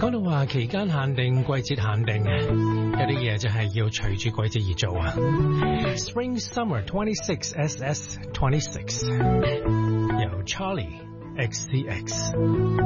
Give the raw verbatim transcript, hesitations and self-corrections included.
講到話期間限定、季節限定嘅，有啲嘢就係要隨住季節而做啊。Spring Summer twenty-six S S twenty-six 由 Charlie X C X。